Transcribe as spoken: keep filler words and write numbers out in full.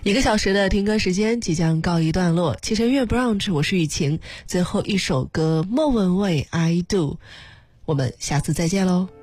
一个小时的听歌时间即将告一段落，汽车乐 brunch， 我是雨晴，最后一首歌莫文蔚 I do， 我们下次再见喽。